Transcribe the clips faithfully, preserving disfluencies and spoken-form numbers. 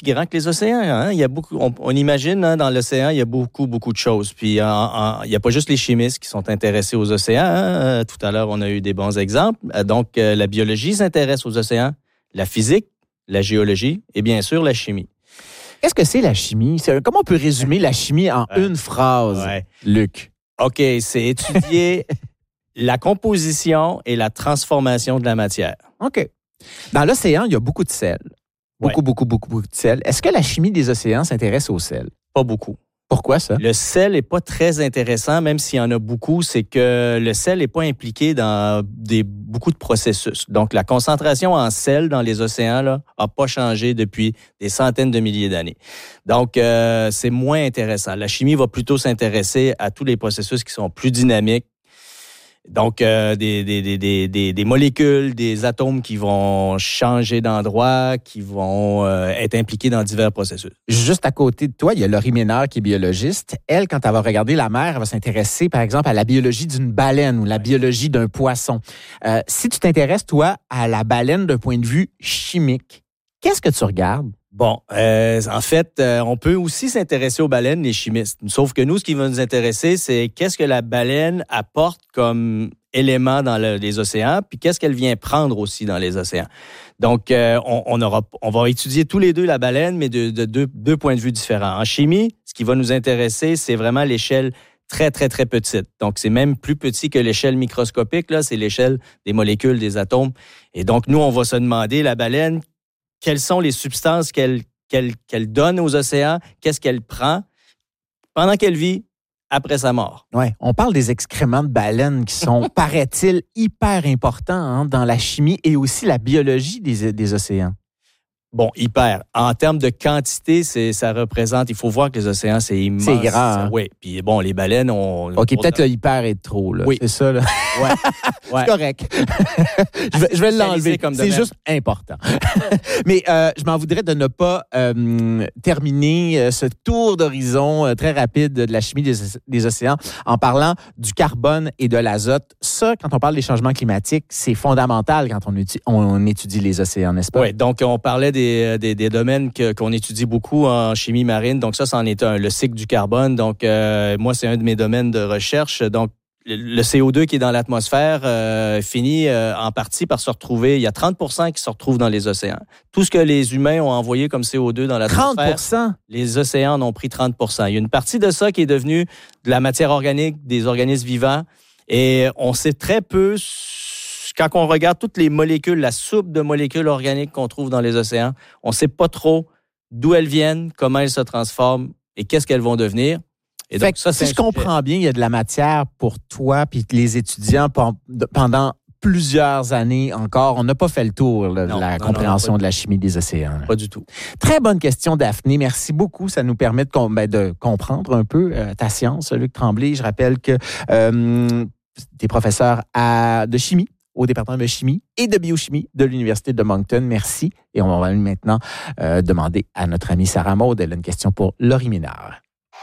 grand que les océans. Hein? Il y a beaucoup, on, on imagine, hein, dans l'océan, il y a beaucoup, beaucoup de choses. Puis, en, en, il n'y a pas juste les chimistes qui sont intéressés aux océans. Hein? Tout à l'heure, on a eu des bons exemples. Donc, euh, la biologie s'intéresse aux océans, la physique, la géologie et bien sûr, la chimie. Qu'est-ce que c'est la chimie? C'est, comment on peut résumer la chimie en ouais. une phrase, ouais. Luc? OK, c'est étudier la composition et la transformation de la matière. OK. Dans l'océan, il y a beaucoup de sel. Beaucoup, ouais. beaucoup, beaucoup, beaucoup de sel. Est-ce que la chimie des océans s'intéresse au sel? Pas beaucoup. Pourquoi ça? Le sel n'est pas très intéressant, même s'il y en a beaucoup, c'est que le sel n'est pas impliqué dans des, beaucoup de processus. Donc, la concentration en sel dans les océans n'a pas changé depuis des centaines de milliers d'années. Donc, euh, c'est moins intéressant. La chimie va plutôt s'intéresser à tous les processus qui sont plus dynamiques. Donc, euh, des, des, des, des, des molécules, des atomes qui vont changer d'endroit, qui vont euh, être impliqués dans divers processus. Juste à côté de toi, il y a Laurie Ménard qui est biologiste. Elle, quand elle va regarder la mer, elle va s'intéresser, par exemple, à la biologie d'une baleine ou la biologie d'un poisson. Euh, si tu t'intéresses, toi, à la baleine d'un point de vue chimique, qu'est-ce que tu regardes? Bon, euh, en fait, euh, on peut aussi s'intéresser aux baleines, les chimistes. Sauf que nous, ce qui va nous intéresser, c'est qu'est-ce que la baleine apporte comme élément dans le, les océans, puis qu'est-ce qu'elle vient prendre aussi dans les océans. Donc, euh, on, on, aura, on va étudier tous les deux la baleine, mais de, de deux, deux points de vue différents. En chimie, ce qui va nous intéresser, c'est vraiment l'échelle très, très, très petite. Donc, c'est même plus petit que l'échelle microscopique, là, c'est l'échelle des molécules, des atomes. Et donc, nous, on va se demander, la baleine, quelles sont les substances qu'elle, qu'elle, qu'elle donne aux océans, qu'est-ce qu'elle prend pendant qu'elle vit, après sa mort. Oui, on parle des excréments de baleines qui sont, paraît-il, hyper importants hein, dans la chimie et aussi la biologie des, des océans. Bon, hyper. En termes de quantité, c'est, ça représente, il faut voir que les océans, c'est immense. C'est grand. Hein? Oui. Puis bon, les baleines, on... OK, on, peut-être on... le hyper est trop, là. Oui. C'est ça, là. Ouais. ouais. C'est correct. je, vais, je vais l'enlever. Comme c'est juste important. Mais euh, je m'en voudrais de ne pas euh, terminer euh, ce tour d'horizon euh, très rapide de la chimie des, des océans en parlant du carbone et de l'azote. Ça, quand on parle des changements climatiques, c'est fondamental quand on étudie, on étudie les océans, n'est-ce pas? Oui, donc on parlait des Des, des, des domaines que, qu'on étudie beaucoup en chimie marine. Donc ça, c'en est un, le cycle du carbone. Donc euh, moi, c'est un de mes domaines de recherche. Donc le, le C O deux qui est dans l'atmosphère euh, finit euh, en partie par se retrouver. Il y a trente pour cent qui se retrouvent dans les océans. Tout ce que les humains ont envoyé comme C O deux dans l'atmosphère, trente pour cent? Les océans en ont pris trente pour cent. Il y a une partie de ça qui est devenue de la matière organique, des organismes vivants. Et on sait très peu... Quand on regarde toutes les molécules, la soupe de molécules organiques qu'on trouve dans les océans, on ne sait pas trop d'où elles viennent, comment elles se transforment et qu'est-ce qu'elles vont devenir. Et donc, fait ça, si je comprends bien, il y a de la matière pour toi puis les étudiants pendant plusieurs années encore. On n'a pas fait le tour là, non, de la non, compréhension non, non, de la chimie des océans. Pas du tout. Très bonne question, Daphné. Merci beaucoup. Ça nous permet de, ben, de comprendre un peu euh, ta science, Luc Tremblay. Je rappelle que euh, tu es professeur à, de chimie au département de chimie et de biochimie de l'Université de Moncton. Merci. Et on va maintenant euh, demander à notre amie Sarah Maud. Elle a une question pour Laurie Ménard.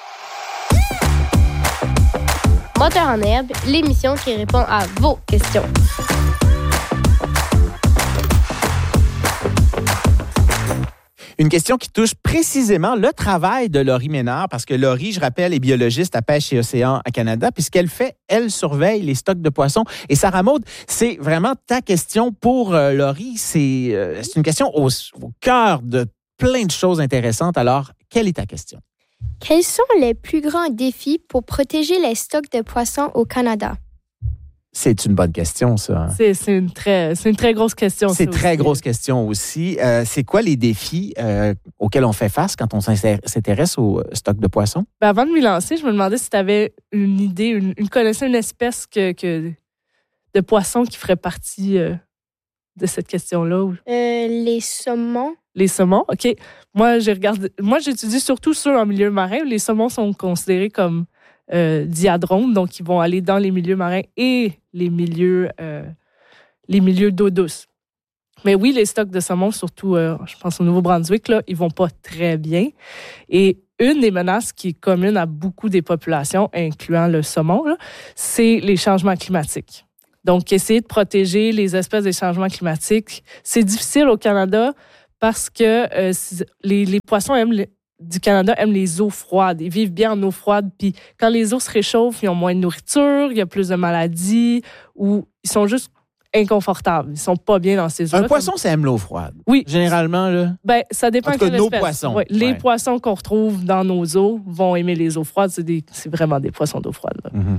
Moteur en herbe, l'émission qui répond à vos questions. Une question qui touche précisément le travail de Laurie Ménard, parce que Laurie, je rappelle, est biologiste à Pêche et Océan à Canada, puis ce qu'elle fait, elle surveille les stocks de poissons. Et Sarah Maud, c'est vraiment ta question pour euh, Laurie. C'est, euh, c'est une question au, au cœur de plein de choses intéressantes. Alors, quelle est ta question? Quels sont les plus grands défis pour protéger les stocks de poissons au Canada? C'est une bonne question, ça. C'est, c'est, une, très, c'est une très grosse question. C'est une très grosse question aussi. Euh, c'est quoi les défis euh, auxquels on fait face quand on s'intéresse au stock de poissons? Ben avant de m'y lancer, je me demandais si tu avais une idée, une, une connaissance, une espèce que, que, de poisson qui ferait partie euh, de cette question-là. Euh, les saumons. Les saumons, OK. Moi, j'ai regardé, moi, j'étudie surtout ceux en milieu marin. Les saumons sont considérés comme Euh, diadromes, donc ils vont aller dans les milieux marins et les milieux, euh, les milieux d'eau douce. Mais oui, les stocks de saumon, surtout, euh, je pense au Nouveau-Brunswick, là, ils vont pas très bien. Et une des menaces qui est commune à beaucoup des populations, incluant le saumon, là, c'est les changements climatiques. Donc, essayer de protéger les espèces des changements climatiques, c'est difficile au Canada parce que euh, les, les poissons aiment le, du Canada aiment les eaux froides. Ils vivent bien en eau froide. Puis quand les eaux se réchauffent, ils ont moins de nourriture, il y a plus de maladies, ou ils sont juste inconfortables. Ils sont pas bien dans ces eaux-là. Un poisson, ça aime l'eau froide. Oui. Généralement, là. Ben, ça dépend En tout cas, de nos l'espèce. poissons. Ouais. Les Ouais. poissons qu'on retrouve dans nos eaux vont aimer les eaux froides. C'est, des, c'est vraiment des poissons d'eau froide. Là. Mm-hmm.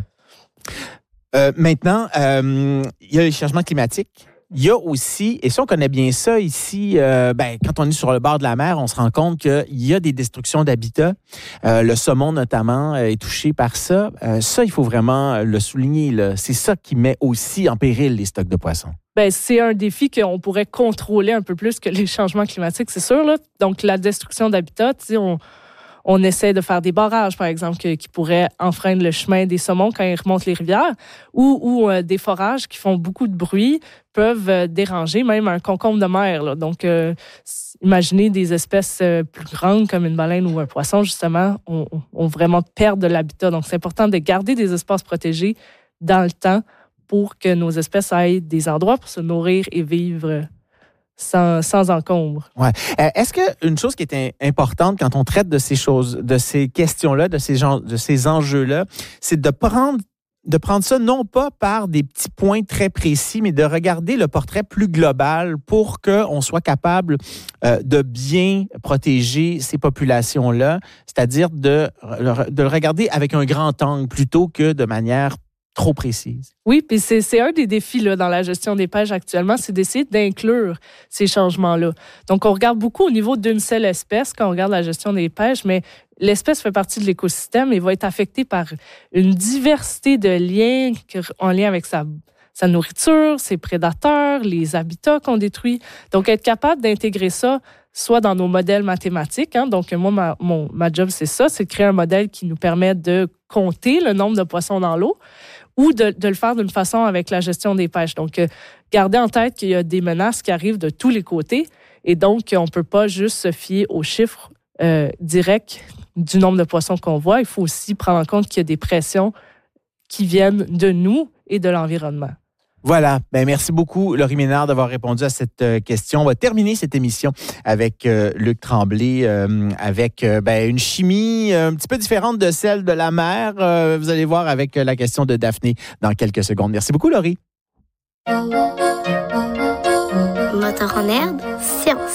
Euh, maintenant, euh, il y a les changements climatiques. Il y a aussi, et ça, on connaît bien ça ici, euh, ben, quand on est sur le bord de la mer, on se rend compte qu'il y a des destructions d'habitats. Euh, le saumon, notamment, euh, est touché par ça. Euh, ça, il faut vraiment le souligner. Là. C'est ça qui met aussi en péril les stocks de poissons. Ben, c'est un défi qu'on pourrait contrôler un peu plus que les changements climatiques, c'est sûr. Là. Donc, la destruction d'habitats, tu sais, on... On essaie de faire des barrages, par exemple, qui, qui pourraient enfreindre le chemin des saumons quand ils remontent les rivières, ou, ou euh, des forages qui font beaucoup de bruit peuvent euh, déranger même un concombre de mer. Là. Donc, euh, imaginez des espèces euh, plus grandes comme une baleine ou un poisson, justement, ont, ont vraiment perdu de l'habitat. Donc, c'est important de garder des espaces protégés dans le temps pour que nos espèces aient des endroits pour se nourrir et vivre Sans, sans encombre. Ouais. Euh, est-ce qu'une chose qui est importante quand on traite de ces choses, de ces questions-là, de ces, gens, de ces enjeux-là, c'est de prendre, de prendre ça non pas par des petits points très précis, mais de regarder le portrait plus global pour qu'on soit capable euh, de bien protéger ces populations-là, c'est-à-dire de, de le regarder avec un grand angle plutôt que de manière trop précise. Oui, puis c'est, c'est un des défis là, dans la gestion des pêches actuellement, c'est d'essayer d'inclure ces changements-là. Donc, on regarde beaucoup au niveau d'une seule espèce quand on regarde la gestion des pêches, mais l'espèce fait partie de l'écosystème et va être affectée par une diversité de liens en lien avec sa, sa nourriture, ses prédateurs, les habitats qu'on détruit. Donc, être capable d'intégrer ça soit dans nos modèles mathématiques. Hein, donc, moi, ma, mon, ma job, c'est ça, c'est de créer un modèle qui nous permet de compter le nombre de poissons dans l'eau, ou de, de le faire d'une façon avec la gestion des pêches. Donc, euh, gardez en tête qu'il y a des menaces qui arrivent de tous les côtés et donc on ne peut pas juste se fier aux chiffres euh, directs du nombre de poissons qu'on voit. Il faut aussi prendre en compte qu'il y a des pressions qui viennent de nous et de l'environnement. Voilà. Ben, merci beaucoup, Laurie Ménard, d'avoir répondu à cette euh, question. On va terminer cette émission avec euh, Luc Tremblay, euh, avec euh, ben, une chimie euh, un petit peu différente de celle de la mer. Euh, vous allez voir avec euh, la question de Daphné dans quelques secondes. Merci beaucoup, Laurie. Moteur en herbe, science.